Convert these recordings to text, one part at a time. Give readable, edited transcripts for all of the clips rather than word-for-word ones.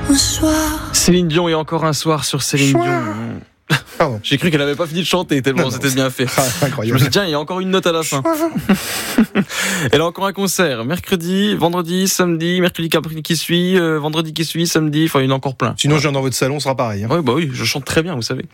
un soir. Céline Dion et encore un soir sur Céline Dion. Pardon. J'ai cru qu'elle avait pas fini de chanter tellement c'était bien fait. Je Incroyable. me suis dit, tiens, il y a encore une note à la fin. Elle a encore un concert mercredi, vendredi, samedi, mercredi qui suit, vendredi qui suit, samedi. Enfin, il y en a encore plein. Sinon, je viens dans votre salon, ce sera pareil. Ouais, bah oui, je chante très bien, vous savez.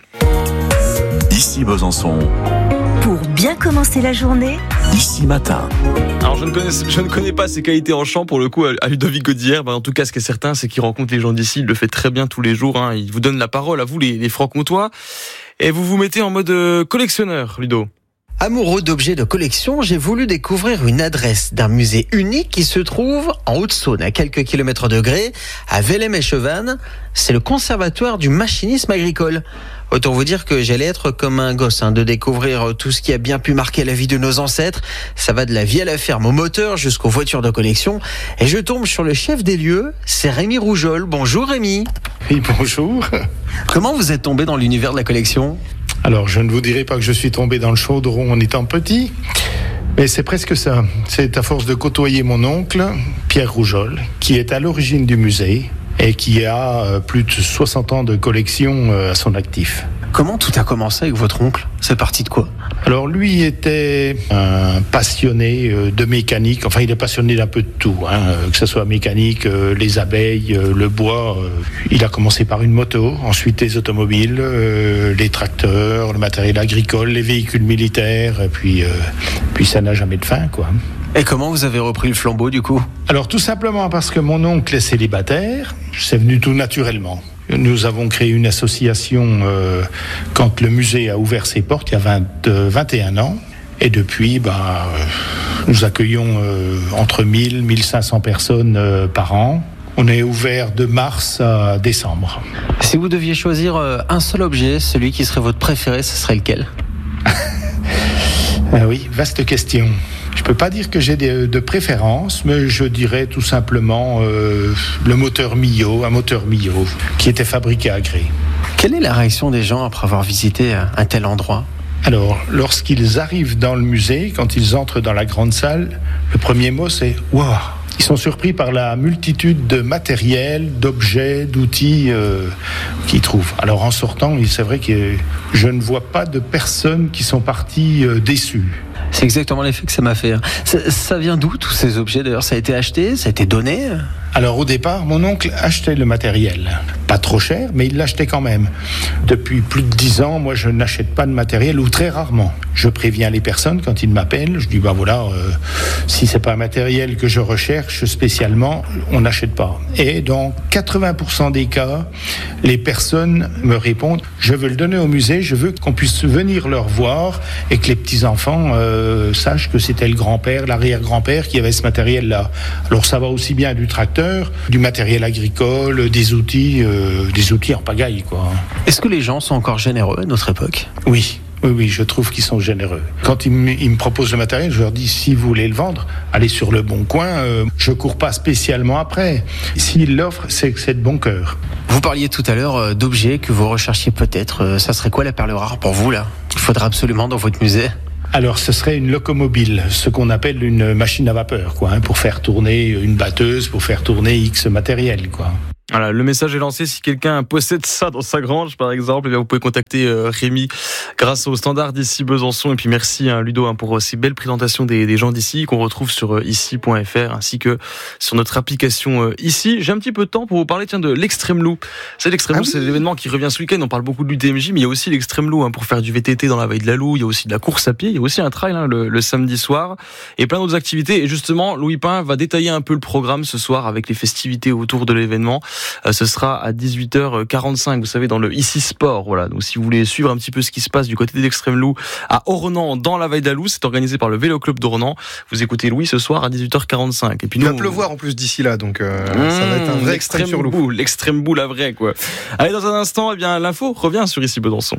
Ici Besançon, Pour bien commencer la journée, ici matin. Alors, je ne connais pas ses qualités en chant pour le coup à Ludovic Audière. En tout cas, ce qui est certain, c'est qu'il rencontre les gens d'ici. Il le fait très bien tous les jours. Il vous donne la parole à vous, les Franc-Comtois. Et vous vous mettez en mode collectionneur, Ludo. Amoureux d'objets de collection, j'ai voulu découvrir une adresse d'un musée unique qui se trouve en Haute-Saône, à quelques kilomètres de Gré, à Vélem-et-Chevannes. C'est le conservatoire du machinisme agricole. Autant vous dire que j'allais être comme un gosse, de découvrir tout ce qui a bien pu marquer la vie de nos ancêtres. Ça va de la vie à la ferme au moteur jusqu'aux voitures de collection. Et je tombe sur le chef des lieux, c'est Rémi Rougeol. Bonjour Rémi. Oui, bonjour. Comment vous êtes tombé dans l'univers de la collection ? Alors, je ne vous dirai pas que je suis tombé dans le chaudron en étant petit, mais c'est presque ça. C'est à force de côtoyer mon oncle, Pierre Rougeol, qui est à l'origine du musée et qui a plus de 60 ans de collection à son actif. Comment tout a commencé avec votre oncle ? C'est parti de quoi ? Alors lui était un passionné de mécanique, enfin il est passionné d'un peu de tout, que ce soit mécanique, les abeilles, le bois. Il a commencé par une moto, ensuite les automobiles, les tracteurs, le matériel agricole, les véhicules militaires, et puis ça n'a jamais de fin, quoi. Et comment vous avez repris le flambeau du coup ? Alors tout simplement parce que mon oncle est célibataire, c'est venu tout naturellement. Nous avons créé une association quand le musée a ouvert ses portes il y a 21 ans. Et depuis, nous accueillons entre 1000 et 1500 personnes par an. On est ouvert de mars à décembre. Si vous deviez choisir un seul objet, celui qui serait votre préféré, ce serait lequel ? Oui, vaste question. Je peux pas dire que j'ai de préférence, mais je dirais tout simplement le moteur Millau, un moteur Millau qui était fabriqué à Gré. Quelle est la réaction des gens après avoir visité un tel endroit ? Alors, lorsqu'ils arrivent dans le musée, quand ils entrent dans la grande salle, le premier mot c'est « Waouh !» Ils sont surpris par la multitude de matériel, d'objets, d'outils qu'ils trouvent. Alors en sortant, c'est vrai que je ne vois pas de personnes qui sont parties déçues. C'est exactement l'effet que ça m'a fait. Ça vient d'où tous ces objets d'ailleurs ? Ça a été acheté ? Ça a été donné ? Alors au départ, mon oncle achetait le matériel. Pas trop cher, mais il l'achetait quand même. Depuis plus de 10 ans, moi je n'achète pas de matériel, ou très rarement. Je préviens les personnes quand ils m'appellent, je dis si c'est pas un matériel que je recherche spécialement, on n'achète pas. Et dans 80% des cas, les personnes me répondent, je veux le donner au musée, je veux qu'on puisse venir le revoir et que les petits-enfants sachent que c'était le grand-père, l'arrière-grand-père qui avait ce matériel-là. Alors ça va aussi bien du tracteur, du matériel agricole, des outils en pagaille, quoi. Est-ce que les gens sont encore généreux à notre époque ? Oui, je trouve qu'ils sont généreux. Quand ils me proposent le matériel, je leur dis, si vous voulez le vendre, allez sur le bon coin, je cours pas spécialement après. S'ils l'offrent, c'est que c'est de bon cœur. Vous parliez tout à l'heure d'objets que vous recherchiez peut-être. Ça serait quoi la perle rare pour vous, là ? Il faudra absolument dans votre musée ? Alors, ce serait une locomobile, ce qu'on appelle une machine à vapeur, pour faire tourner une batteuse, pour faire tourner X matériel, quoi. Voilà, le message est lancé. Si quelqu'un possède ça dans sa grange, par exemple, vous pouvez contacter Rémi grâce au standard d'ici Besançon. Et puis merci Ludo pour ces belles présentations des gens d'ici qu'on retrouve sur ici.fr ainsi que sur notre application ici. J'ai un petit peu de temps pour vous parler de l'Extreme Loup. C'est l'Extreme Loup, c'est l'événement qui revient ce week-end. On parle beaucoup de l'UTMJ, mais il y a aussi l'Extreme Loup pour faire du VTT dans la vallée de la Loue. Il y a aussi de la course à pied. Il y a aussi un trail le samedi soir et plein d'autres activités. Et justement, Louis Pin va détailler un peu le programme ce soir avec les festivités autour de l'événement. Ce sera à 18h45, vous savez, dans le Ici Sport. Voilà. Donc, si vous voulez suivre un petit peu ce qui se passe du côté de l'Extreme Loup à Ornans, dans la Vallée d'Alou, c'est organisé par le Vélo Club d'Ornans. Vous écoutez Louis ce soir à 18h45. Et puis il va pleuvoir en plus d'ici là, donc ça va être un vrai Extreme sur Loup. L'Extreme Loup, la vraie, quoi. Allez, dans un instant, l'info revient sur Ici Besançon.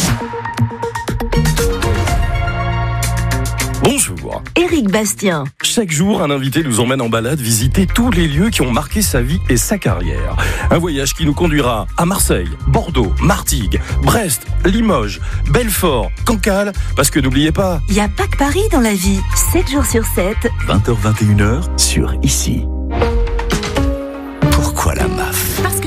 Bonjour. Éric Bastien. Chaque jour, un invité nous emmène en balade visiter tous les lieux qui ont marqué sa vie et sa carrière. Un voyage qui nous conduira à Marseille, Bordeaux, Martigues, Brest, Limoges, Belfort, Cancale, parce que n'oubliez pas... Il n'y a pas que Paris dans la vie. 7 jours sur 7. 20h-21h sur Ici. Pourquoi la MAF ? Parce que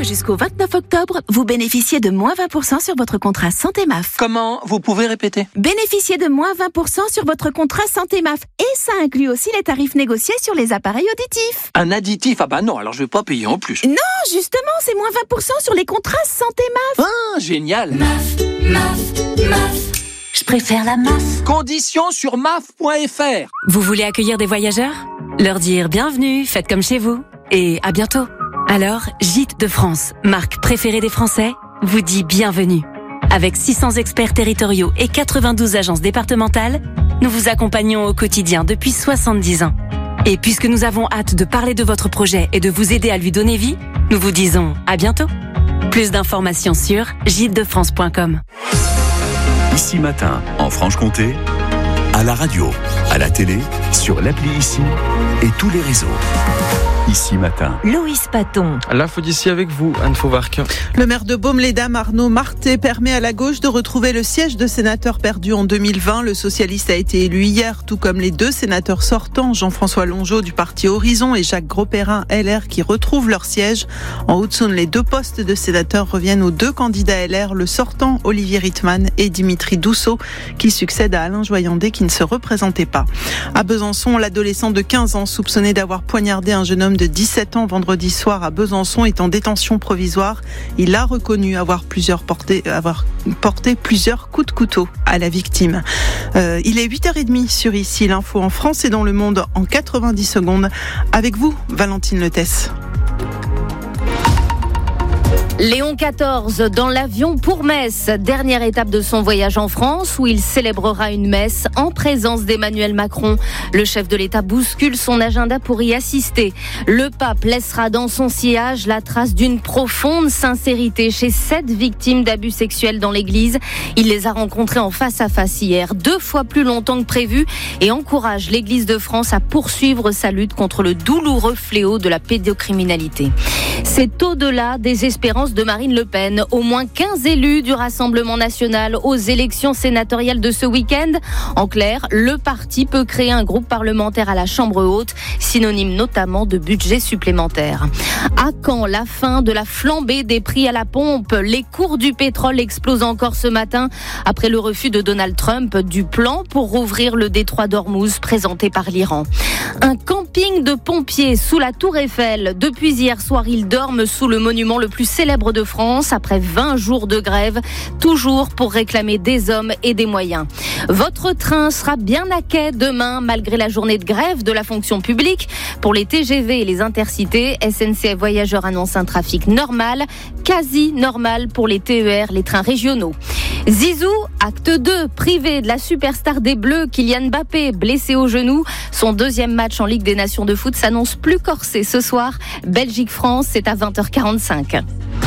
jusqu'au 29 octobre, vous bénéficiez de moins 20% sur votre contrat Santé MAF. Comment? Vous pouvez répéter? Bénéficiez de moins 20% sur votre contrat Santé MAF. Et ça inclut aussi les tarifs négociés sur les appareils auditifs. Un additif? Ah bah non, alors je vais pas payer en plus. Non, justement, c'est moins 20% sur les contrats Santé MAF. Ah, génial. MAF. Je préfère la MAF. Conditions sur maf.fr. Vous voulez accueillir des voyageurs? Leur dire bienvenue, faites comme chez vous. Et à bientôt. Alors, Gîtes de France, marque préférée des Français, vous dit bienvenue. Avec 600 experts territoriaux et 92 agences départementales, nous vous accompagnons au quotidien depuis 70 ans. Et puisque nous avons hâte de parler de votre projet et de vous aider à lui donner vie, nous vous disons à bientôt. Plus d'informations sur gîtesdefrance.com. Ici Matin, en Franche-Comté, à la radio, à la télé, sur l'appli Ici et tous les réseaux. Ici Matin. Loïs Paton. L'info d'ici avec vous, Anne Fauvarc. Le maire de Baume-les-Dames, Arnaud Marté, permet à la gauche de retrouver le siège de sénateur perdu en 2020. Le socialiste a été élu hier, tout comme les 2 sénateurs sortants, Jean-François Longeau du parti Horizon et Jacques Grosperrin, LR, qui retrouvent leur siège. En Haute-Saône, les 2 postes de sénateurs reviennent aux 2 candidats LR, le sortant Olivier Rittmann et Dimitri Dousseau, qui succède à Alain Joyandet, qui ne se représentait pas. À Besançon, l'adolescent de 15 ans soupçonné d'avoir poignardé un jeune homme de 17 ans vendredi soir à Besançon est en détention provisoire. Il a reconnu avoir porté plusieurs coups de couteau à la victime. Il est 8h30 sur Ici, l'info en France et dans le monde en 90 secondes. Avec vous, Valentine Letès. Léon XIV dans l'avion pour Metz, dernière étape de son voyage en France où il célébrera une messe en présence d'Emmanuel Macron. Le chef de l'État bouscule son agenda pour y assister. Le pape laissera dans son sillage la trace d'une profonde sincérité chez 7 victimes d'abus sexuels dans l'église. Il les a rencontrées en face à face hier, 2 fois plus longtemps que prévu, et encourage l'Église de France à poursuivre sa lutte contre le douloureux fléau de la pédocriminalité. C'est au-delà des espérances de Marine Le Pen. Au moins 15 élus du Rassemblement national aux élections sénatoriales de ce week-end. En clair, le parti peut créer un groupe parlementaire à la Chambre haute, synonyme notamment de budget supplémentaire. À quand la fin de la flambée des prix à la pompe? Les cours du pétrole explosent encore ce matin après le refus de Donald Trump du plan pour rouvrir le détroit d'Ormuz présenté par l'Iran. Un camping de pompiers sous la Tour Eiffel. Depuis hier soir, ils dorment sous le monument le plus célèbre de France après 20 jours de grève, toujours pour réclamer des hommes et des moyens. Votre train sera bien à quai demain, malgré la journée de grève de la fonction publique. Pour les TGV et les intercités, SNCF Voyageurs annonce un trafic normal, quasi normal pour les TER, les trains régionaux. Zizou, acte 2, privé de la superstar des Bleus, Kylian Mbappé, blessé au genou. Son 2e match en Ligue des Nations de foot s'annonce plus corsé ce soir. Belgique-France, c'est à 20h45.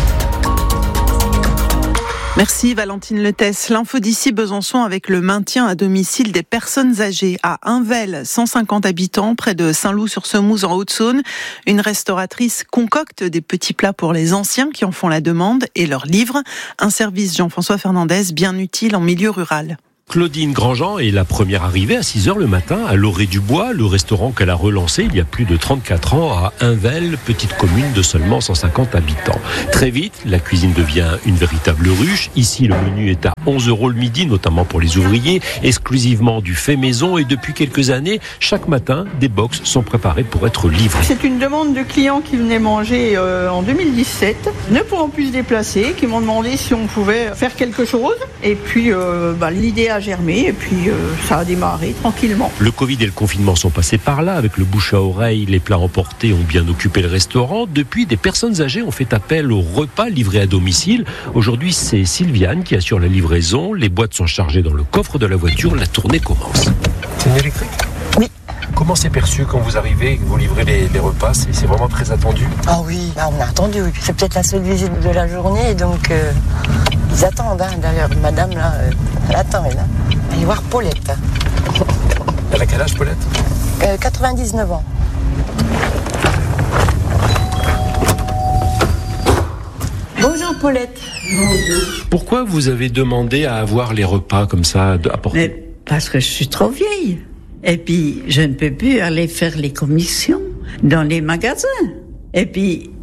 Merci Valentine Letès. L'info d'ici Besançon avec le maintien à domicile des personnes âgées à Hinvel, 150 habitants, près de Saint-Loup-sur-Semouse en Haute-Saône. Une restauratrice concocte des petits plats pour les anciens qui en font la demande et leur livre. Un service Jean-François Fernandez bien utile en milieu rural. Claudine Grandjean est la première arrivée à 6h le matin à l'Orée-du-Bois, le restaurant qu'elle a relancé il y a plus de 34 ans à Hinvel, petite commune de seulement 150 habitants. Très vite, la cuisine devient une véritable ruche. Ici, le menu est à 11 € le midi, notamment pour les ouvriers, exclusivement du fait maison. Et depuis quelques années, chaque matin, des box sont préparés pour être livrés. C'est une demande de clients qui venaient manger en 2017, ne pouvant plus se déplacer, qui m'ont demandé si on pouvait faire quelque chose. Et puis, l'idée a germé et puis ça a démarré tranquillement. Le Covid et le confinement sont passés par là. Avec le bouche à oreille, les plats emportés ont bien occupé le restaurant. Depuis, des personnes âgées ont fait appel aux repas livrés à domicile. Aujourd'hui, c'est Sylviane qui assure la livraison. Les boîtes sont chargées dans le coffre de la voiture. La tournée commence. C'est une électrique ? Oui. Comment c'est perçu quand vous arrivez et que vous livrez les repas? C'est vraiment très attendu? Ah oui, on a attendu. C'est peut-être la seule visite de la journée, donc ils attendent. D'ailleurs, madame, là, elle attend. Elle va voir Paulette. Elle a quel âge, Paulette? 99 ans. Bonjour Paulette. Bonjour. Pourquoi vous avez demandé à avoir les repas comme ça apportés? Parce que je suis trop vieille. Et puis, je ne peux plus aller faire les commissions dans les magasins. Et puis,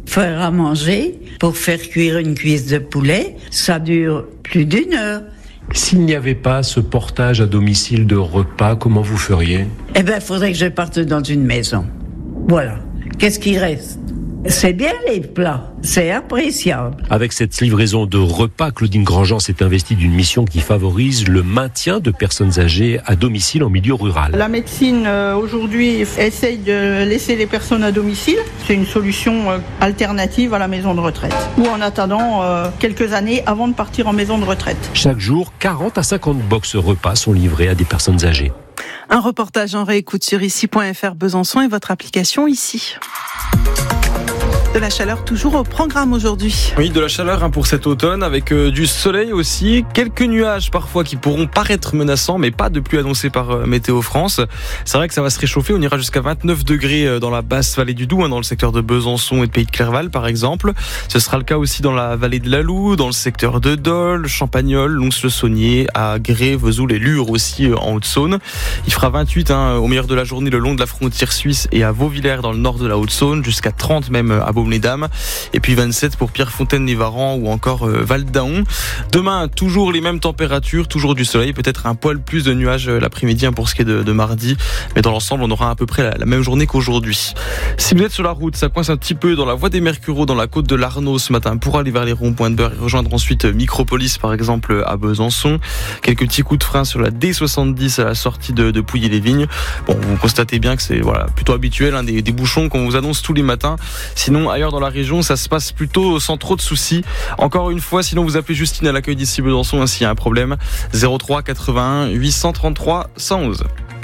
faire à manger, pour faire cuire une cuisse de poulet, ça dure plus d'1 heure. S'il n'y avait pas ce portage à domicile de repas, comment vous feriez ? Eh bien, il faudrait que je parte dans une maison. Voilà. Qu'est-ce qui reste ? C'est bien les plats, c'est appréciable. Avec cette livraison de repas, Claudine Grandjean s'est investie d'une mission qui favorise le maintien de personnes âgées à domicile en milieu rural. La médecine aujourd'hui essaye de laisser les personnes à domicile. C'est une solution alternative à la maison de retraite. Ou en attendant quelques années avant de partir en maison de retraite. Chaque jour, 40 à 50 box repas sont livrés à des personnes âgées. Un reportage en réécoute sur ici.fr Besançon et votre application ici. De la chaleur toujours au programme aujourd'hui. Oui, de la chaleur pour cet automne avec du soleil aussi. Quelques nuages parfois qui pourront paraître menaçants, mais pas de pluie annoncée par Météo France. C'est vrai que ça va se réchauffer. On ira jusqu'à 29 degrés dans la basse vallée du Doubs, dans le secteur de Besançon et de Pays de Clerval par exemple. Ce sera le cas aussi dans la vallée de l'Alloue, dans le secteur de Dole, Champagnole, Lons-le-Saunier, à Grès, Vesoul et Lure aussi en Haute-Saône. Il fera 28 au meilleur de la journée le long de la frontière suisse et à Vauvillers dans le nord de la Haute-Saône, jusqu'à 30 même à Baume-les-Dames, et puis 27 pour Pierrefontaine-les-Varans ou encore Val-d'Aon. Demain, toujours les mêmes températures, toujours du soleil, peut-être un poil plus de nuages l'après-midi pour ce qui est de mardi, mais dans l'ensemble, on aura à peu près la même journée qu'aujourd'hui. Si vous êtes sur la route, ça coince un petit peu dans la voie des Mercureaux, dans la côte de l'Arnaud ce matin, pour aller vers les ronds-points de Beurre et rejoindre ensuite Micropolis par exemple à Besançon. Quelques petits coups de frein sur la D70 à la sortie de Pouilly-les-Vignes. Bon, vous constatez bien que c'est plutôt habituel, des bouchons qu'on vous annonce tous les matins. Sinon, ailleurs dans la région, ça se passe plutôt sans trop de soucis. Encore une fois, sinon vous appelez Justine à l'accueil d'ici Besançon s'il y a un problème. 03 81 833 111.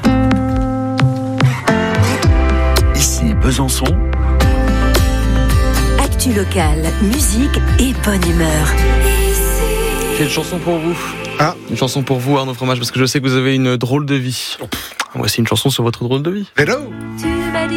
Ici Besançon. Actu locale, musique et bonne humeur. J'ai une chanson pour vous. Une chanson pour vous, Arnaud Fromage, parce que je sais que vous avez une drôle de vie. Voici une chanson sur votre drôle de vie. Hello.